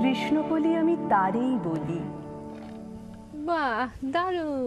কৃষ্ণ বলি আমি তারেই বলি। বাহ, দারুণ।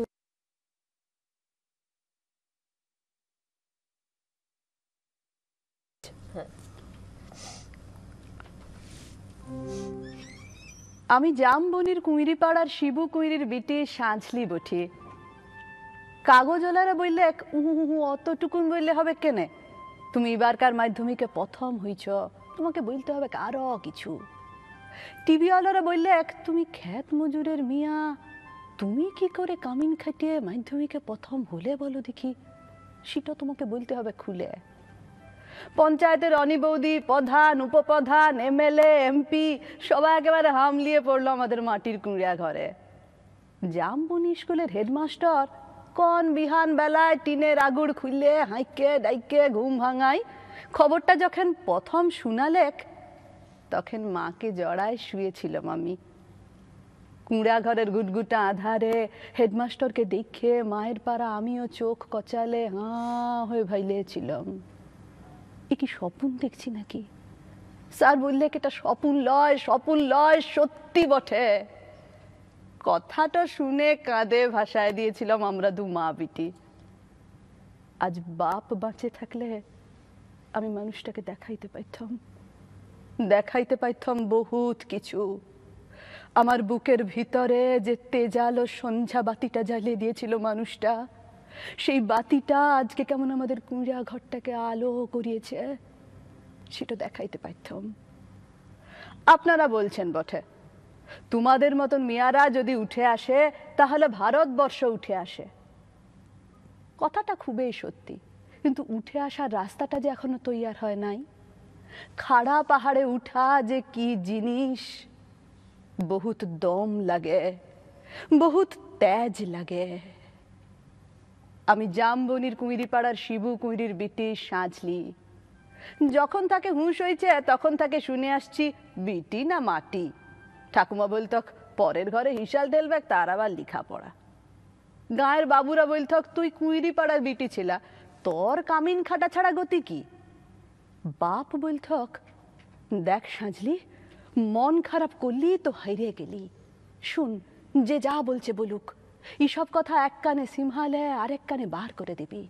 আমি জামবনির কুঁইরিপাড়ার শিবু কুঁইরির বিটি সাঁঝলি বঠি। কাগজওয়ালারা বললে অতটুকুন বললে হবে কেনে? তুমি এবারকার মাধ্যমিকে প্রথম হইছ, তোমাকে বলতে হবে আরো কিছু। টিভিওয়ালারা বললে তুমি ক্ষেত মজুরের মিয়া, তুমি কি করে কামিন খাটিয়ে মাধ্যমিকে প্রথম হলে বলো দেখি, সেটা তোমাকে বলতে হবে খুলে। পঞ্চায়েতের অনি বৌদি, প্রধান, উপপ্রধান, এমএলএ, এমপি সবাই একেবারে হামলিয়ে পড়লো আমাদের মাটির কুঁড়িয়া ঘরে। জামবনি স্কুলের হেডমাস্টার কোন বিহান বেলায় টিনের আগুড় খুললে হাইকে ডাইকে ঘুম ভাঙাই খবরটা যখন প্রথম শুনালেক, তখন মাকে জড়ায় শুয়েছিলাম আমি। কুঁড়া ঘরের গুটগুটা আধারে হেডমাস্টারকে দেখে মায়ের পাড়া আমিও চোখ কচালে হাঁ হয়ে ভাইলেছিলাম। এ কি স্বপ্ন দেখছি নাকি? স্যার বললে এটা স্বপ্ন লয়, স্বপ্ন লয়, সত্যি বটে। কথাটা শুনে কাঁদে ভাসায় দিয়েছিলাম আমরা দু মা বিটি। আজ বাপ বাঁচে থাকলে আমি মানুষটাকে দেখাইতে পাইতাম বহুত কিছু। আমার বুকের ভিতরে যে তেজালো সন্ধ্যা বাতিটা জ্বালিয়ে দিয়েছিল মানুষটা, সেই বাতিটা আজকে কেমন আমাদের কুঁড়া ঘরটাকে আলো করিয়েছে, সেটা দেখাইতে পাইতাম। আপনারা বলছেন বটে, তোমাদের মতন মেয়ারা যদি উঠে আসে তাহলে ভারতবর্ষ উঠে আসে। কথাটা খুবই সত্যি, কিন্তু উঠে আসার রাস্তাটা যে এখনো তৈয়ার হয় নাই। খাড়া পাহাড়ে উঠা যে কি জিনিস, বহুত দম লাগে, বহুত তেজ লাগে। আমি জামবনির কুঁইরিপাড়ার শিবু কুঁইরির বিটি সাঁঝলি। যখন তাকে হুঁশ হয়েছে তখন তাকে শুনে আসছি বিটি না মাটি। ঠাকুমা বলতক পরের ঘরে হিসাল ঢেলবে, তার আবার লেখাপড়া। গায়ের বাবুরা বলতক তুই কুঁইরিপাড়ার বিটি ছিলা, তোর কামিন খাটা ছাড়া গতি কি? বাপ বলতক দেখ সাঁঝলি, মন খারাপ করলি তো হাইরে গেলি। শুন, যে যা বলছে বলুক, এইসব কথা এক কানে সিমহালে আরেক কানে বার করে দিবি।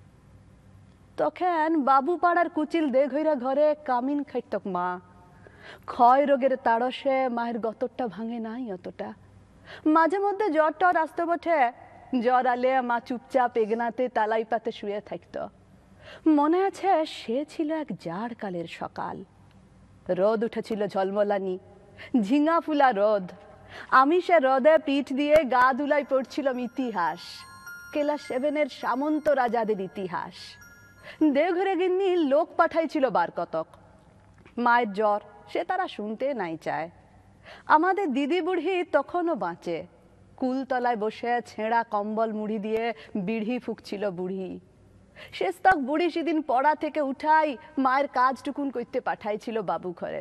তখন বাবু পাড়ার কুচিল দেঘইরা ঘরে কামিন খাইতক মা। ক্ষয় রোগের তাড়সে মায়ের গতরটা ভাঙে নাই অতটা। মাঝে মধ্যে জ্বর টর আসতে বটে, জ্বর আলে মা চুপচাপ এগনাতে তালাই পাতে শুয়ে থাকত। মনে আছে সে ছিল এক জাড় কালের সকাল। রোদ উঠেছিল ঝলমলানি, ঝিঙা ফুলা রোদ। আমি সে রোদে পিঠ দিয়ে গা দুলাই পড়ছিলাম ইতিহাস, ক্লাস 7-এর সামন্ত রাজাদের ইতিহাস। দেওঘরে গিন্নি লোক পাঠাইছিল বার কতক। মায়ের জ্বর, সে তারা শুনতে নাই চায়। আমাদের দিদি বুড়ি তখনও বাঁচে। কুলতলায় বসে ছেঁড়া কম্বল মুড়ি দিয়ে বিড়ি ফুঁকছিল বুড়ি। শেষতক বুড়ি সেদিন পড়া থেকে উঠাই মায়ের কাজটুকুন করতে পাঠাইছিল বাবু ঘরে।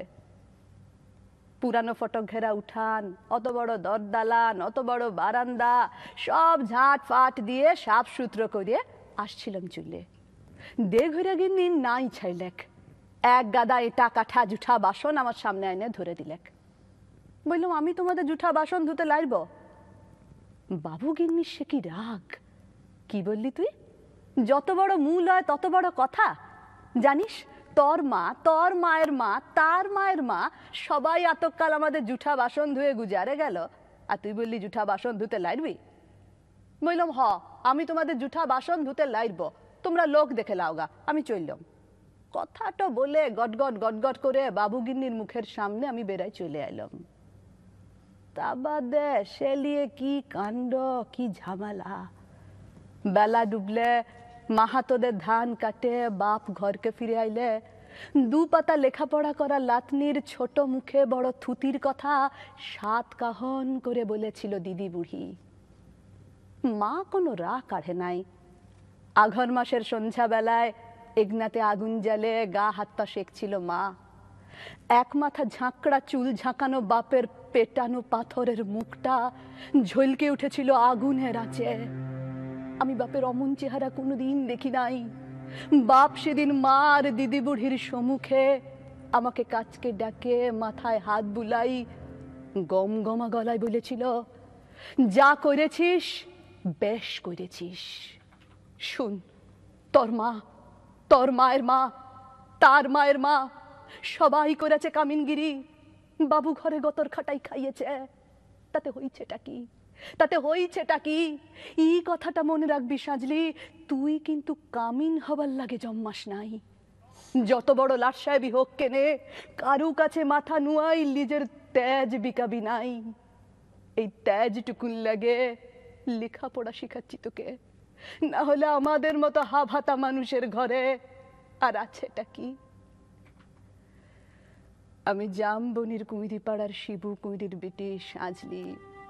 পুরানো ফটক ঘেরা উঠান, অত বড় দরদালান, অত বড় বারান্দা, সব ঝাঁট ফাট দিয়ে সাফ সুতরো করে আসছিলাম চুলে। দেঘরে গিন্নি নাই ছাইলেক, এক গাদা এটা কাঠা জুঠা বাসন আমার সামনে এনে ধরে দিলেক। বললাম আমি তোমাদের জুঠা বাসন ধুতে লাইব? বাবু গিন্নি সে কি রাগ! কি বললি তুই? যত বড় মূল হয় তত বড় কথা। জানিস তোর মা, তোর মায়ের মা, তার মায়ের মা সবাই আতকাল আমাদের জুঠা বাসন ধুয়ে গুজারে গেল, আর তুই বললি জুঠা বাসন ধুতে লাইবি? বললাম হ, আমি তোমাদের জুঠা বাসন ধুতে লাইব, তোমরা লোক দেখে লাওগা, আমি চললাম। কথাটা বলে গটগট গটগট করে বাবুগিন্নির মুখের সামনে আমি বেড়াই চলে এলাম। তা বাদে সে লিয়ে কি কাণ্ড, কি ঝামেলা। বেলা ডুবলে মাহাতোদের ধান কাটে বাপ ঘরকে ফিরে আইলে দু পাতা লেখাপড়া করা লাতনির ছোট মুখে বড় থুতির কথা 7 কাহন করে বলেছিল দিদি বুড়ি। মা কোনো রাগ কাঢ়ে নাই। আঘর মাসের সন্ধ্যা বেলায় এগনাতে আগুন জ্বালে গা হাত পা সেঁকছিল মা। এক মাথা ঝাঁকড়া চুল ঝাঁকানো বাপের পেটানো পাথরের মুখটা ঝলকে উঠেছিল আগুনের আঁচে। আমি বাপের অমন চেহারা কোনোদিন দেখি নাই। বাপ সেদিন মা আর দিদি বুড়ির সম্মুখে আমাকে কাচকে ডাকে মাথায় হাত বুলাই গম গমা গলায় বলেছিল, যা করেছিস বেশ করেছিস। শুন, তোর মা, তোর মায়ের মা, তার মায়ের মা সবাই করেছে কামিনগিরি, বাবু ঘরে গতর খাটাই খাইয়েছে, তাতে হইছেটা কি, তাতে হইছেটা কি? এই কথাটা মনে রাখবি সাজলি, তুই কিন্তু কামিন হবার লাগে জম্মাস নাই। যত বড় লাট সাহেবই হোক কেনে, কারু কাছে মাথা নুয়াই নিজের তেজ বিকাবি নাই। এই তেজটুকুন লাগে লেখাপড়া শিখাচ্ছি তোকে, না হলে আমাদের মতো হাভাতা মানুষের ঘরে আর আছেটা কি? আমি জামবনির কুমিরি পাড়ার শিবু কুমিরির বেটি সাজলি।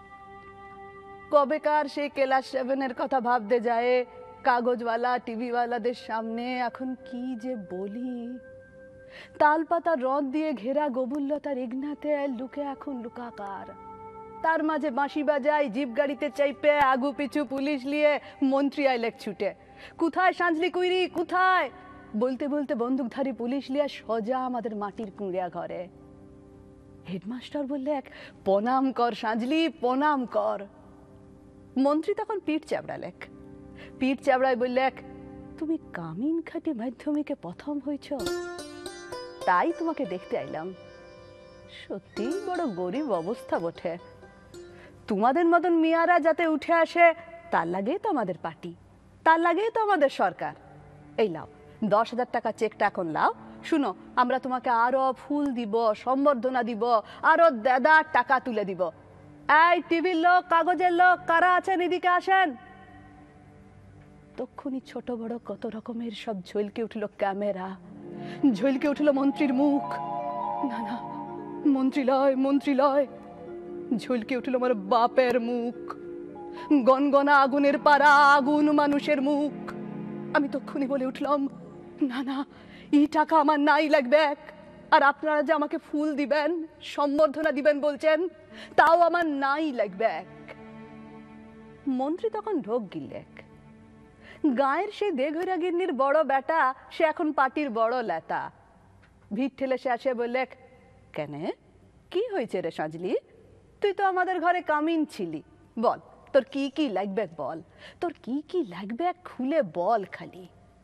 কবেকার সেই ক্লাস 7-এর কথা ভাবতে যায় কাগজওয়ালা টিভিওয়ালাদের সামনে এখন কি যে বলি। তালপাতা রদ দিয়ে ঘেরা গবুল্লতার ইগনাতে লুকে এখন লুকাকার, তার মাঝে বাঁশি বাজায়, জিপ গাড়িতে চাইপে আগু পিছু পুলিশ নিয়ে মন্ত্রী আইলেক ছুটে। কোথায় সাঁঝলি কুইরি, কোথায়? বলতে বলতে বন্দুকধারী পুলিশ লিয়া সোজা আমাদের মাটির কুঁড়িয়া ঘরে। হেডমাস্টার বললে, এক প্রণাম কর সাঁঝলি, প্রণাম কর। মন্ত্রী তখন পিঠ চাবড়ালেক, পিঠ চাবড়ায় বললে, তুমি কামিন খাটি মাধ্যমিকে প্রথম হয়েছ, তাই তোমাকে দেখতে আইলাম। সত্যি বড় গরিব অবস্থা বটে। তোমাদের মতন মিয়ারা যাতে উঠে আসে তার লাগেই তো আমাদের পার্টি, তার লাগেই তো আমাদের সরকার। এই লাও 10,000 টাকা চেকটা এখন লাও। শুনো, আমরা তোমাকে আরো ফুল দিব, সম্বর্ধনা দিব, আরো দেদার টাকা তুলে দিব। এই টিভির লোক, কাগজের লোক, কারা আছেন এদিকে আসেন। তক্ষুনি ছোট বড় কত রকমের সব ঝলকে উঠল ক্যামেরা, ঝলকে উঠল মন্ত্রীর মুখ। না না, মন্ত্রী লয়, মন্ত্রী লয়। ঝলকে উঠল আমার বাপের মুখ, গনগনা আগুনের পাড়া, আগুন মানুষের মুখ। আমি তক্ষুনি বলে উঠলাম, না না, এই টাকা আমার নাই লাগবে। আর আপনারা যে আমাকে ফুল দিবেন, সম্বর্ধনা দিবেন বলছেন, তাও আমার নাই লাগবে। মন্ত্রী তখন ঢোক গিললেক। গায়ের সেই দেঘরা গিন্নির বড় বেটা, সে এখন পার্টির বড় লেতা। ভিড় ঠেলে সে আসে বললে, কেনে কি হয়েছে রে সাজলি? তুই তো আমাদের ঘরে কামিন ছিলি, বল তোর কি কি লাগবে, বল তোর কি কি লাগবে, খুলে বল খালি।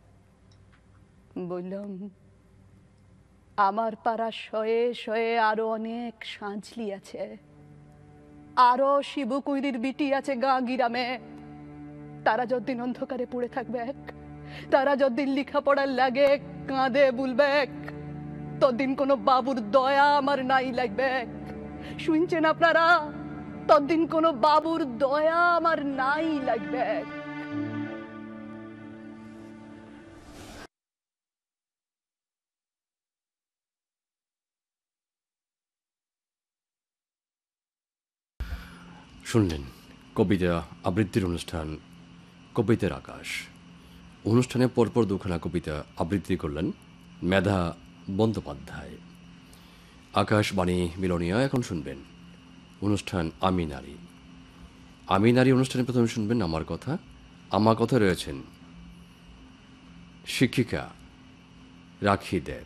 বললাম, আমার পাড়া শয়ে শয়ে আরো অনেক সাঁঝলি আছে, আরো শিবু কুইরির বিটি আছে গাঁ গিরামে। তারা যতদিন অন্ধকারে পড়ে থাকবে, তারা যতদিন লেখাপড়ার লাগে কাঁদে বুলবে, ততদিন কোনো বাবুর দয়া আমার নাই লাগবে। শুনছেন আপনারা? ততদিন কোনো বাবুর দয়া আমার নাই লাগবে। শুনলেন কবিতা আবৃত্তির অনুষ্ঠান কবিতার আকাশ। অনুষ্ঠানে পরপর দুখানা কবিতা আবৃত্তি করলেন মেধা বন্দ্যোপাধ্যায়। আকাশবাণী মিলনীয় এখন শুনবেন অনুষ্ঠান আমি নারী। আমি নারী অনুষ্ঠানে প্রথমে শুনবেন আমার কথা। আমার কথা রয়েছেন শিক্ষিকা রাখি দেব।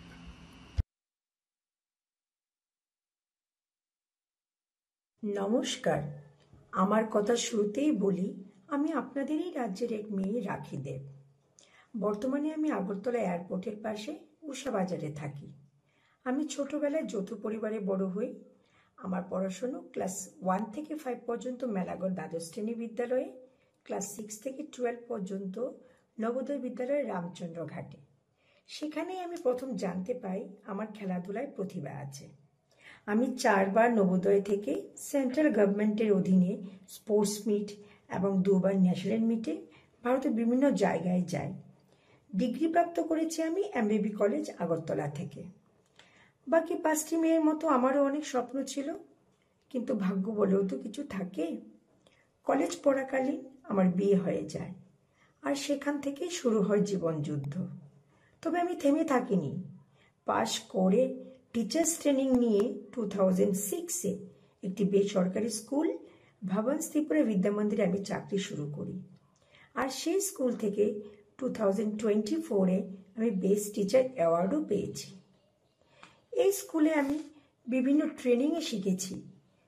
নমস্কার। আমার কথা শুরুতেই বলি, আমি আপনাদেরই রাজ্যের এক মেয়ে রাখি দেব। বর্তমানে আমি আগরতলা এয়ারপোর্টের পাশে উষা বাজারে থাকি। আমি ছোটবেলায় যৌথ পরিবারে বড় হই। আমার পড়াশোনা ক্লাস 1 থেকে 5 পর্যন্ত মেলাগড় দ্বাদশ শ্রেণী বিদ্যালয়ে, ক্লাস 6 থেকে 12 পর্যন্ত নবোদয় বিদ্যালয় রামচন্দ্র ঘাটে। সেখানেই আমি প্রথম জানতে পাই আমার খেলাধুলায় প্রতিভা আছে। আমি 4 বার নবোদয় থেকে সেন্ট্রাল গভর্নমেন্টের অধীনে স্পোর্টস মিট এবং 2 বার ন্যাশনাল মিটে ভারতের বিভিন্ন জায়গায় যাই। ডিগ্রি প্রাপ্ত করেছি আমি এমবিবি কলেজ আগরতলা থেকে। বাকি 5টি মেয়ের মতো আমারও অনেক স্বপ্ন ছিল, কিন্তু ভাগ্য বলেও তো কিছু থাকে। কলেজ পড়াকালীন আমার বিয়ে হয়ে যায়, আর সেখান থেকেই শুরু হয় জীবনযুদ্ধ। তবে আমি থেমে থাকিনি। পাশ করে টিচার্স ট্রেনিং নিয়ে 2006-এ একটি বেসরকারি স্কুল ভবন ত্রিপুরা বিদ্যা মন্দিরে আমি চাকরি শুরু করি। আর সেই স্কুল থেকে 2024-এ আমি বেস্ট টিচার অ্যাওয়ার্ডও পেয়েছি। এই স্কুলে আমি বিভিন্ন ট্রেনিংয়ে শিখেছি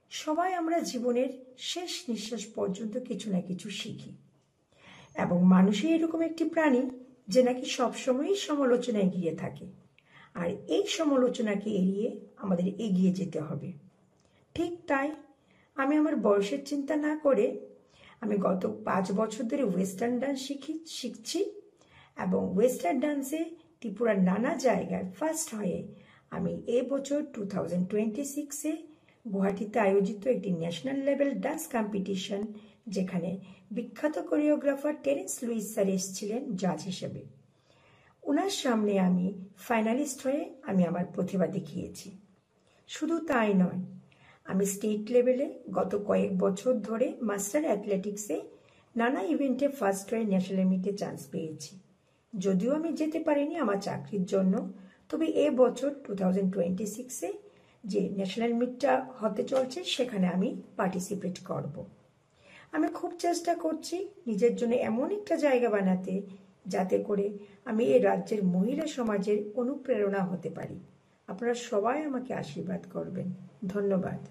সবাই আমরা জীবনের শেষ নিঃশ্বাস পর্যন্ত কিছু না কিছু শিখি, এবং মানুষই এরকম একটি প্রাণী যে নাকি সবসময়ই সমালোচনায় গিয়ে থাকে, আর এই সমালোচনাকে এড়িয়ে আমাদের এগিয়ে যেতে হবে। ঠিক তাই আমি আমার বয়সের চিন্তা না করে আমি গত 5 বছর ধরে ওয়েস্টার্ন ডান্স শিখছি, এবং ওয়েস্টার্ন ডান্সে ত্রিপুরার নানা জায়গায় ফার্স্ট হয়ে আমি এবছর 2026-এ গুয়াহাটিতে আয়োজিত একটি ন্যাশনাল লেভেল ডান্স কম্পিটিশন, যেখানে বিখ্যাত কোরিওগ্রাফার টেরেন্স লুইস স্যার এসেছিলেন জাজ হিসেবে, ওনার সামনে আমি ফাইনালিস্ট হয়ে আমি আমার প্রতিভা দেখিয়েছি। শুধু তাই নয়, আমি স্টেট লেভেলে গত কয়েক বছর ধরে মাস্টার অ্যাথলেটিক্সে নানা ইভেন্টে ফার্স্ট হয়ে ন্যাশনাল মিটে চান্স পেয়েছি। যদিও আমি যেতে পারিনি আমার চাকরির জন্য, তবে এবছর 2026-এ যে ন্যাশনাল মিটটা হতে চলছে সেখানে আমি পার্টিসিপেট করব। আমি খুব চেষ্টা করছি নিজের জন্য এমন একটা জায়গা বানাতে যাতে করে আমি এই রাজ্যের মহিলা সমাজের অনুপ্রেরণা হতে পারি। আপনারা সবাই আমাকে আশীর্বাদ করবেন। ধন্যবাদ।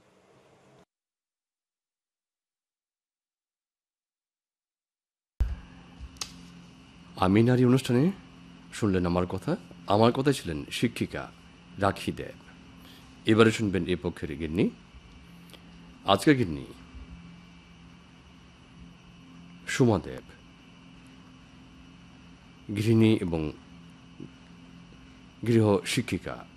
আমি নারী অনুষ্ঠানে শুনলেন আমার কথা ছিলেন শিক্ষিকা রাখি দেব। এবারে শুনবেন এ পক্ষের গিন্নি। আজকের গিন্নি সুমা দেব, গৃহিণী এবং গৃহ শিক্ষিকা।